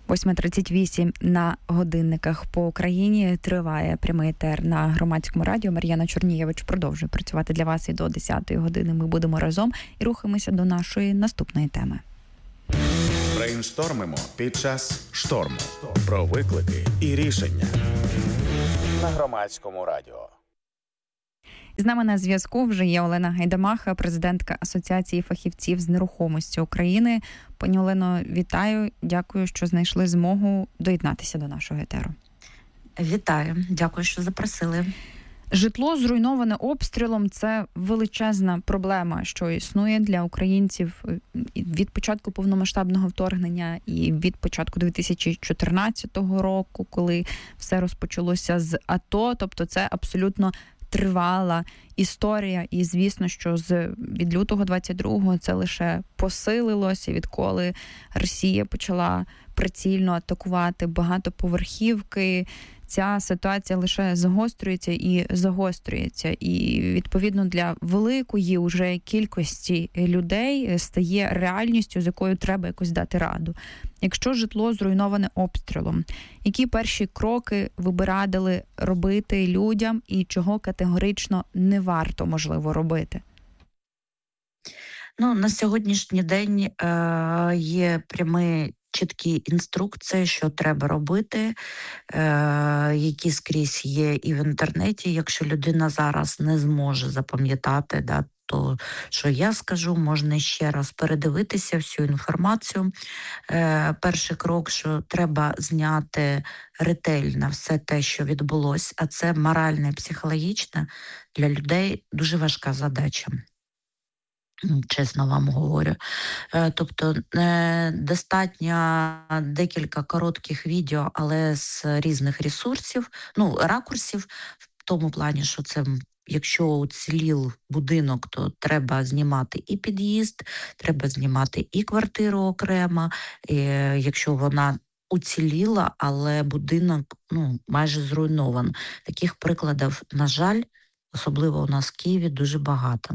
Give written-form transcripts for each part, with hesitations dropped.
8:38 на годинниках по Україні. Триває прямий етер на Громадському радіо. Мар'яна Чорнієвич продовжує працювати для вас і до 10-ї години. Ми будемо разом і рухаємося до нашої наступної теми. Брейнштормимо під час шторму. Про виклики і рішення. На Громадському радіо. З нами на зв'язку вже є Олена Гайдамаха, президентка Асоціації фахівців з нерухомості України. Пані Олено, вітаю. Дякую, що знайшли змогу доєднатися до нашого етеру. Вітаю. Дякую, що запросили. Житло, зруйноване обстрілом – це величезна проблема, що існує для українців від початку повномасштабного вторгнення і від початку 2014 року, коли все розпочалося з АТО. Тобто це абсолютно тривала історія, і звісно, що від лютого 22-го це лише посилилося, відколи Росія почала прицільно атакувати багатоповерхівки. Ця ситуація лише загострюється і загострюється. І, відповідно, для великої уже кількості людей стає реальністю, з якою треба якось дати раду. Якщо житло зруйноване обстрілом, які перші кроки ви би радили робити людям і чого категорично не варто, можливо, робити? На сьогоднішній день є прямі чіткі інструкції, що треба робити, які скрізь є і в інтернеті. Якщо людина зараз не зможе запам'ятати, то, що я скажу, можна ще раз передивитися всю інформацію. Перший крок, що треба зняти ретельно все те, що відбулося, а це морально і психологічно для людей дуже важка задача. Чесно вам говорю. Тобто достатньо декілька коротких відео, але з різних ресурсів, ракурсів, в тому плані, що це, якщо уцілів будинок, то треба знімати і під'їзд, треба знімати і квартиру окремо, якщо вона уціліла, але будинок майже зруйнований. Таких прикладів, на жаль, особливо у нас в Києві, дуже багато.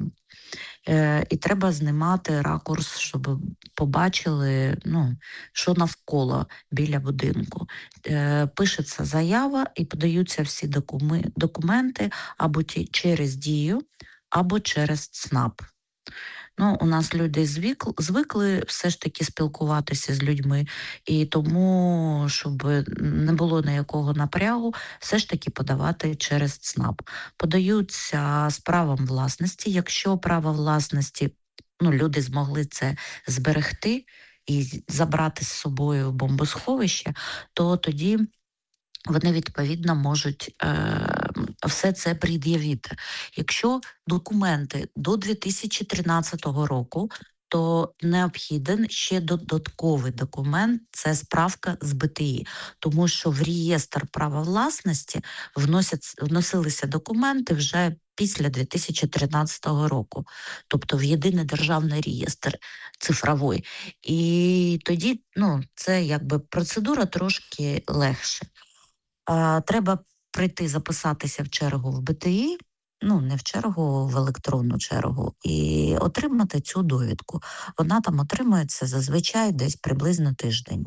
І треба знімати ракурс, щоб побачили, що навколо біля будинку. Пишеться заява і подаються всі документи або через Дію, або через ЦНАП. У нас люди звикли все ж таки спілкуватися з людьми, і тому, щоб не було ніякого напрягу, все ж таки подавати через ЦНАП. Подаються з правом власності. Якщо право власності, люди змогли це зберегти і забрати з собою в бомбосховище, то тоді вони, відповідно, можуть все це пред'явити. Якщо документи до 2013 року, то необхіден ще додатковий документ – це справка з БТІ. Тому що в реєстр права власності вносилися документи вже після 2013 року. Тобто в єдиний державний реєстр цифровий. І тоді, це якби процедура трошки легше. Треба прийти записатися в чергу в БТІ, не в чергу, в електронну чергу, і отримати цю довідку. Вона там отримується зазвичай десь приблизно тиждень.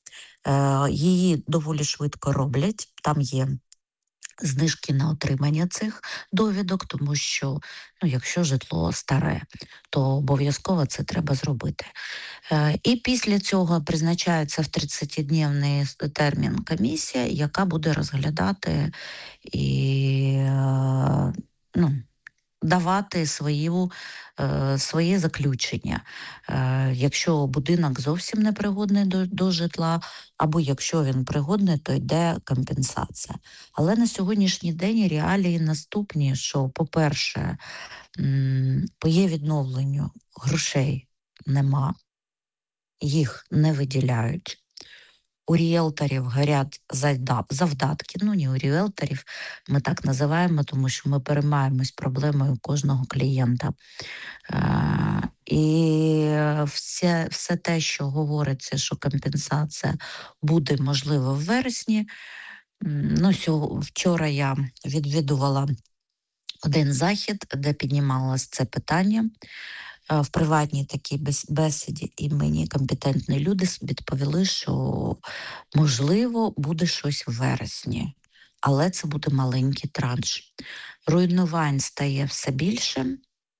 Її доволі швидко роблять, там є знижки на отримання цих довідок, тому що, якщо житло старе, то обов'язково це треба зробити. І після цього призначається в 30-дневний термін комісія, яка буде розглядати і давати своє заключення. Якщо будинок зовсім непригодний до житла, або якщо він пригодний, то йде компенсація. Але на сьогоднішній день реалії наступні, що, по-перше, по є відновленню грошей нема, їх не виділяють. У ріелторів горять завдатки, не у ріелторів, ми так називаємо, тому що ми переймаємось проблемою кожного клієнта. І все те, що говориться, що компенсація буде можливо в вересні. Вчора я відвідувала один захід, де піднімалось це питання. в приватній такій бесіді, і мені компетентні люди відповіли, що можливо буде щось в вересні, але це буде маленький транш. Руйнувань стає все більше,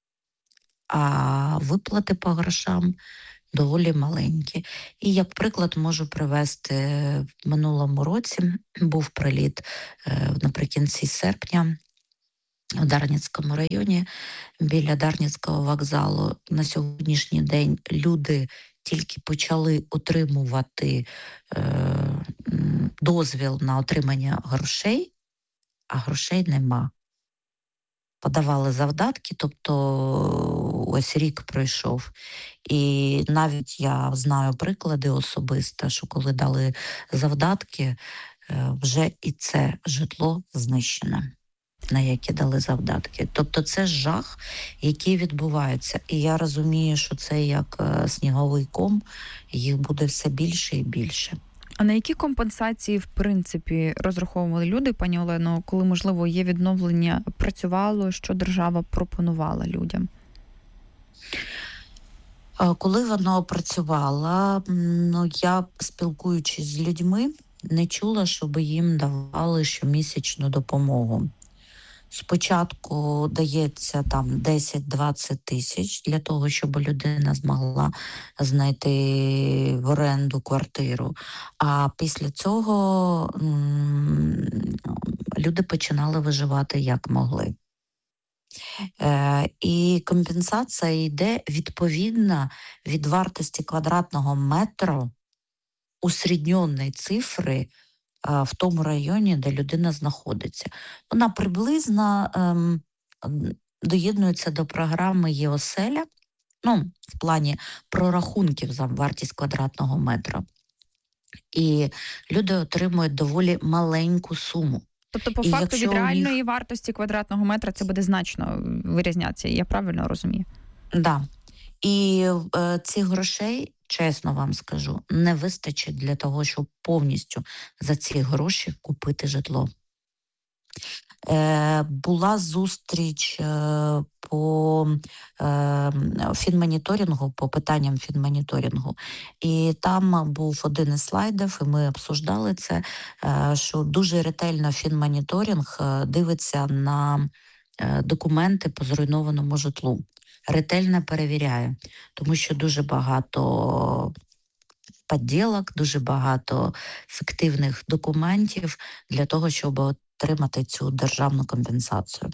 а виплати по грошам доволі маленькі. І як приклад можу привести, в минулому році був приліт наприкінці серпня в Дарницькому районі, біля Дарницького вокзалу. На сьогоднішній день люди тільки почали отримувати дозвіл на отримання грошей, а грошей нема. Подавали завдатки, тобто ось рік пройшов. І навіть я знаю приклади особисто, що коли дали завдатки, вже і це житло знищено, на яке дали завдатки. Тобто це жах, який відбувається. І я розумію, що це як сніговий ком, їх буде все більше і більше. А на які компенсації, в принципі, розраховували люди, пані Олено, коли, можливо, є відновлення, працювало, що держава пропонувала людям? Коли воно працювало, я, спілкуючись з людьми, не чула, щоб їм давали щомісячну допомогу. Спочатку дається там 10-20 тисяч для того, щоб людина змогла знайти в оренду квартиру. А після цього люди починали виживати як могли. І компенсація йде відповідно від вартості квадратного метру усредньоної цифри в тому районі, де людина знаходиться. Вона приблизно доєднується до програми «Є-оселя», в плані прорахунків за вартість квадратного метра. І люди отримують доволі маленьку суму. Тобто, по факту, від реальної вартості квадратного метра це буде значно вирізнятися, я правильно розумію? Так. Да. І цих грошей, чесно вам скажу, не вистачить для того, щоб повністю за ці гроші купити житло. Була зустріч по фінмоніторингу, по питанням фінмоніторингу. І там був один із слайдів, і ми обсуждали це, що дуже ретельно фінмоніторинг дивиться на документи по зруйнованому житлу. Ретельно перевіряє, тому що дуже багато підділок, дуже багато фіктивних документів для того, щоб отримати цю державну компенсацію.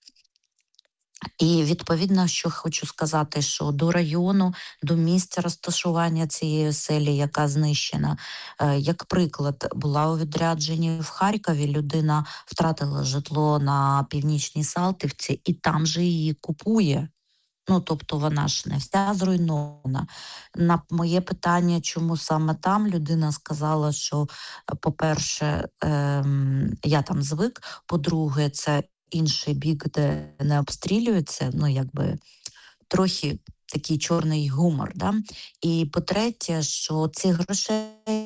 І відповідно, що хочу сказати, що до району, до місця розташування цієї оселі, яка знищена, як приклад, була у відрядженні в Харкові, людина втратила житло на Північній Салтівці і там же її купує. Тобто вона ж не вся зруйнована. На моє питання, чому саме там, людина сказала, що, по-перше, я там звик, по-друге, це інший бік, де не обстрілюється, трохи такий чорний гумор. Да? І по-третє, що цих грошей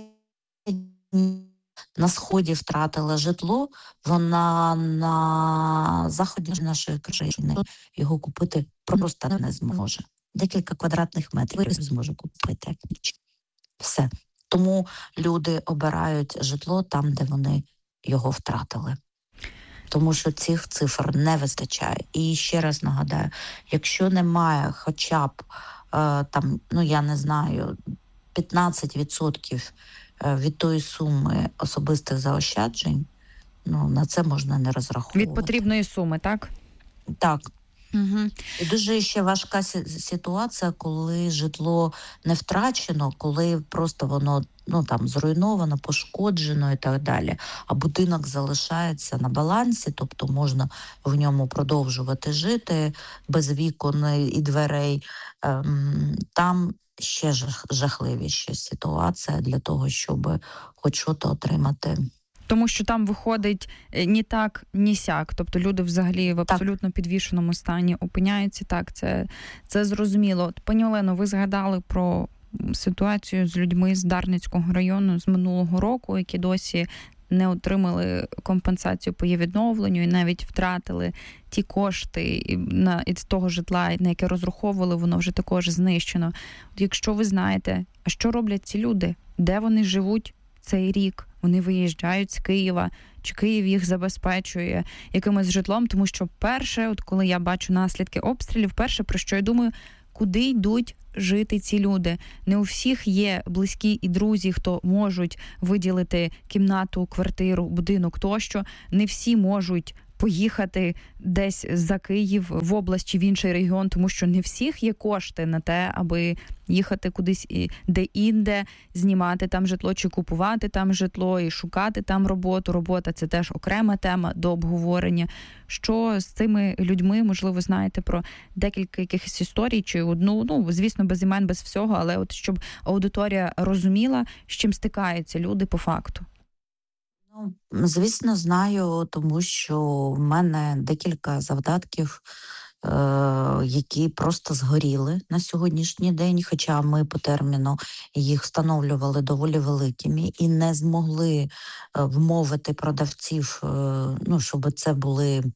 на Сході втратила житло, вона на заході нашої країни його купити просто не зможе. Декілька квадратних метрів зможе купити. Все. Тому люди обирають житло там, де вони його втратили. Тому що цих цифр не вистачає. І ще раз нагадаю, якщо немає хоча б, 15% від тої суми особистих заощаджень, на це можна не розраховувати. Від потрібної суми, так? Так. Угу. І дуже ще важка ситуація, коли житло не втрачено, коли просто воно зруйновано, пошкоджено і так далі. А будинок залишається на балансі, тобто можна в ньому продовжувати жити без вікон і дверей. Там ще жахливіша ситуація для того, щоб хоч щось отримати. Тому що там виходить ні так, ні сяк. Тобто люди взагалі в абсолютно підвішеному стані опиняються. Так, це зрозуміло. Пані Олено, ви згадали про ситуацію з людьми з Дарницького району з минулого року, які досі не отримали компенсацію по її відновленню і навіть втратили ті кошти із того житла, на яке розраховували, воно вже також знищено. От якщо ви знаєте, а що роблять ці люди? Де вони живуть цей рік? Вони виїжджають з Києва, чи Київ їх забезпечує якимось житлом? Тому що перше, от коли я бачу наслідки обстрілів, перше, про що я думаю, куди йдуть жити ці люди? Не у всіх є близькі і друзі, хто можуть виділити кімнату, квартиру, будинок тощо. Не всі можуть поїхати десь за Київ в область чи в інший регіон, тому що не всіх є кошти на те, аби їхати кудись де-інде, знімати там житло чи купувати там житло і шукати там роботу. Робота – це теж окрема тема до обговорення. Що з цими людьми, можливо, знаєте про декілька якихось історій чи одну, звісно, без імен, без всього, але от щоб аудиторія розуміла, з чим стикаються люди по факту. Звісно, знаю, тому що в мене декілька завдатків, які просто згоріли на сьогоднішній день, хоча ми по терміну їх встановлювали доволі великими і не змогли вмовити продавців, щоб це були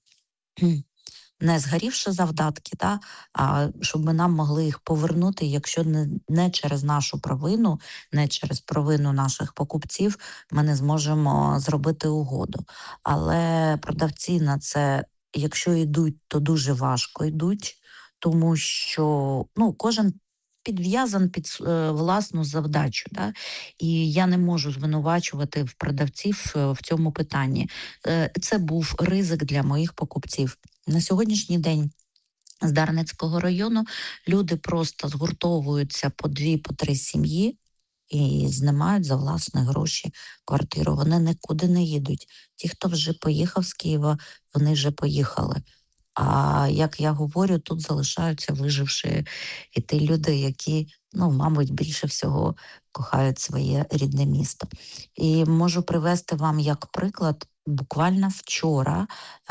не згорівши завдатки, а щоб ми нам могли їх повернути, якщо не через нашу провину, не через провину наших покупців, ми не зможемо зробити угоду. Але продавці на це, якщо йдуть, то дуже важко йдуть, тому що кожен підв'язан під власну завдачу. І я не можу звинувачувати в продавців в цьому питанні. Це був ризик для моїх покупців. На сьогоднішній день з Дарницького району люди просто згуртовуються по 2-3 сім'ї і знімають за власні гроші квартиру. Вони нікуди не їдуть. Ті, хто вже поїхав з Києва, вони вже поїхали. А як я говорю, тут залишаються виживши і ті люди, які, мабуть, більше всього кохають своє рідне місто. І можу привести вам як приклад. Буквально вчора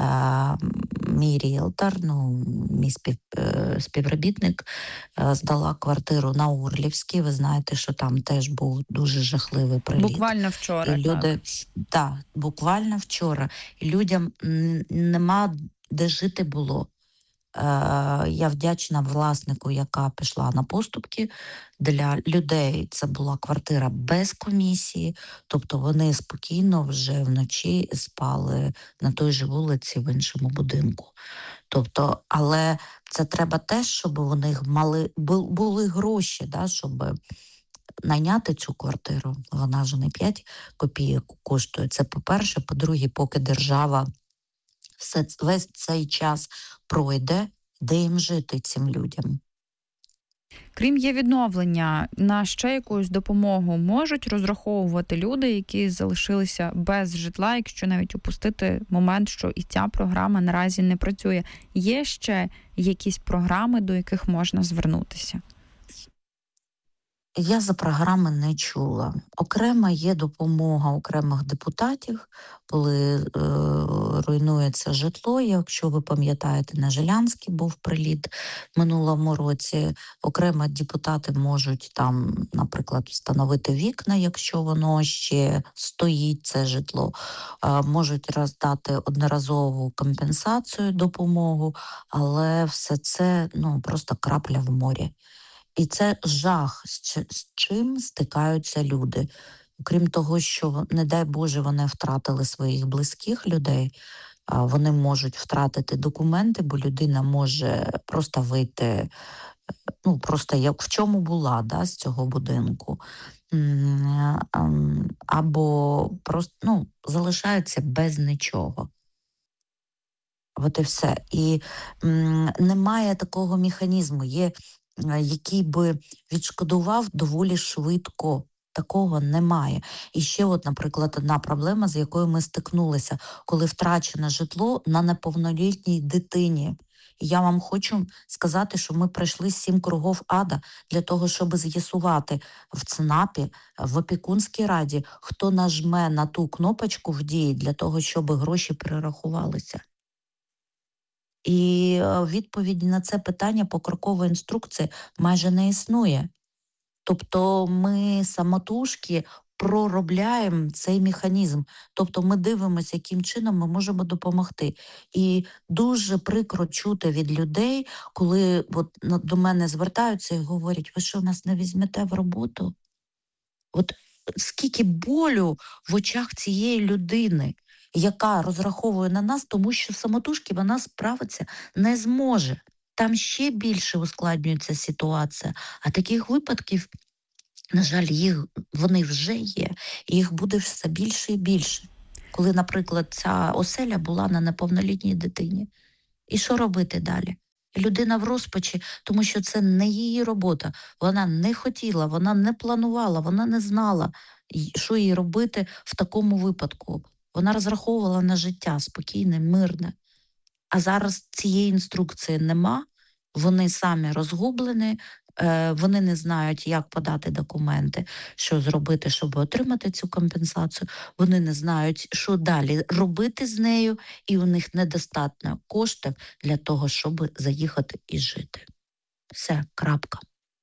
мій ріелтор, мій співробітник здала квартиру на Орлівській. Ви знаєте, що там теж був дуже жахливий приліт. Буквально вчора, і люди, так, буквально вчора. І людям нема де жити було. Я вдячна власнику, яка пішла на поступки. Для людей це була квартира без комісії, тобто вони спокійно вже вночі спали на той же вулиці в іншому будинку. Тобто, але це треба теж, щоб у них були гроші, щоб найняти цю квартиру. Вона ж не 5 копійок коштує. Це по-перше. По-друге, поки держава весь цей час пройде, де їм жити цим людям. Крім є відновлення, на ще якусь допомогу можуть розраховувати люди, які залишилися без житла, якщо навіть упустити момент, що і ця програма наразі не працює. Є ще якісь програми, до яких можна звернутися? Я за програми не чула. Окремо є допомога окремих депутатів, коли руйнується житло. Якщо ви пам'ятаєте, на Жилянській був приліт в минулому році. Окремо депутати можуть там, наприклад, встановити вікна, якщо воно ще стоїть, це житло. Можуть роздати одноразову компенсацію, допомогу, але все це просто крапля в морі. І це жах, з чим стикаються люди. Окрім того, що, не дай Боже, вони втратили своїх близьких людей, вони можуть втратити документи, бо людина може просто вийти, просто як в чому була, з цього будинку. Або просто, залишається без нічого. От і все. І немає такого механізму, який би відшкодував доволі швидко. Такого немає. І ще наприклад, одна проблема, з якою ми стикнулися, коли втрачене житло на неповнолітній дитині. І я вам хочу сказати, що ми пройшли 7 кругів ада для того, щоб з'ясувати в ЦНАПі, в опікунській раді, хто нажме на ту кнопочку в дії для того, щоб гроші перерахувалися. І відповіді на це питання покрокової інструкції майже не існує. Тобто ми самотужки проробляємо цей механізм. Тобто ми дивимося, яким чином ми можемо допомогти. І дуже прикро чути від людей, коли до мене звертаються і говорять, ви що, нас не візьмете в роботу? От скільки болю в очах цієї людини, яка розраховує на нас, тому що самотужки вона справитися не зможе. Там ще більше ускладнюється ситуація. А таких випадків, на жаль, вони вже є, і їх буде все більше і більше. Коли, наприклад, ця оселя була на неповнолітній дитині. І що робити далі? Людина в розпачі, тому що це не її робота. Вона не хотіла, вона не планувала, вона не знала, що їй робити в такому випадку. Вона розраховувала на життя спокійне, мирне. А зараз цієї інструкції нема, вони самі розгублені, вони не знають, як подати документи, що зробити, щоб отримати цю компенсацію. Вони не знають, що далі робити з нею, і у них недостатньо коштів для того, щоб заїхати і жити. Все, крапка.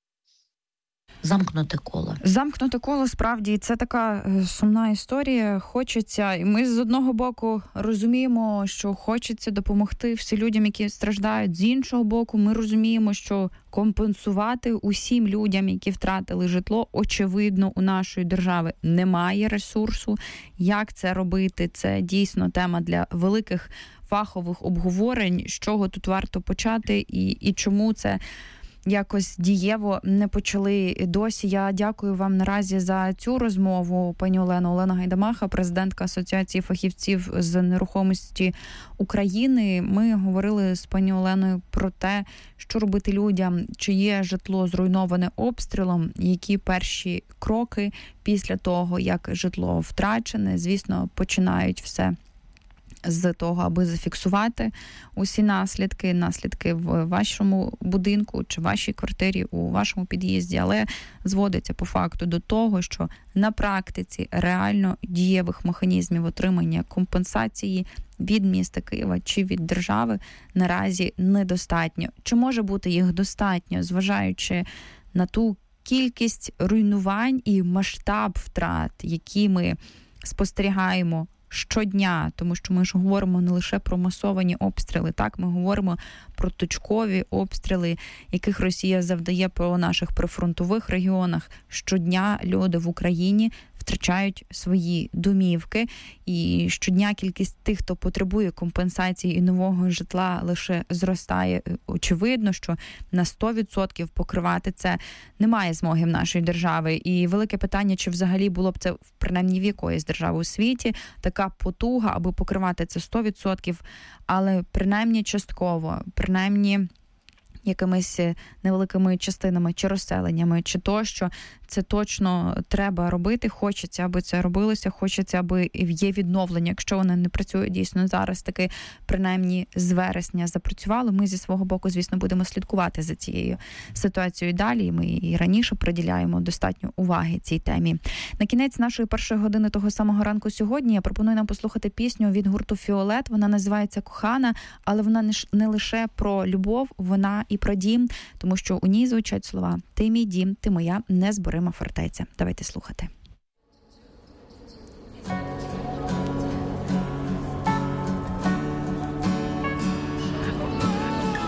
Замкнуте коло. Замкнуте коло, справді, це така сумна історія. Хочеться, і ми з одного боку розуміємо, що хочеться допомогти всім людям, які страждають. З іншого боку, ми розуміємо, що компенсувати усім людям, які втратили житло, очевидно, у нашої держави немає ресурсу. Як це робити? Це дійсно тема для великих фахових обговорень, з чого тут варто почати і чому це якось дієво не почали досі. Я дякую вам наразі за цю розмову, пані Олено. Олена Гайдамаха, президентка Асоціації фахівців з нерухомості України. Ми говорили з пані Оленою про те, що робити людям, чиє житло зруйноване обстрілом, які перші кроки після того, як житло втрачене. Звісно, починають все з того, аби зафіксувати усі наслідки в вашому будинку чи вашій квартирі, у вашому під'їзді, але зводиться по факту до того, що на практиці реально дієвих механізмів отримання компенсації від міста Києва чи від держави наразі недостатньо. Чи може бути їх достатньо, зважаючи на ту кількість руйнувань і масштаб втрат, які ми спостерігаємо щодня, тому що ми ж говоримо не лише про масовані обстріли, так, ми говоримо про точкові обстріли, яких Росія завдає по наших прифронтових регіонах. Щодня люди в Україні втрачають свої домівки, і щодня кількість тих, хто потребує компенсації і нового житла, лише зростає. Очевидно, що на 100% покривати це немає змоги в нашої держави. І велике питання, чи взагалі було б це, принаймні, в якоїсь держави у світі, така потуга, аби покривати це 100%, але принаймні частково, принаймні якимись невеликими частинами чи розселеннями, чи то, що це точно треба робити. Хочеться, аби це робилося, хочеться, аби є відновлення. Якщо воно не працює дійсно зараз, таки принаймні з вересня запрацювало. Ми зі свого боку, звісно, будемо слідкувати за цією ситуацією далі. Ми і раніше приділяємо достатньо уваги цій темі. На кінець нашої першої години того самого ранку сьогодні я пропоную нам послухати пісню від гурту «Фіолет». Вона називається «Кохана», але вона не лише про любов, вона і про дім, тому що у ній звучать слова «Ти мій дім, ти моя незборима фортеця». Давайте слухати.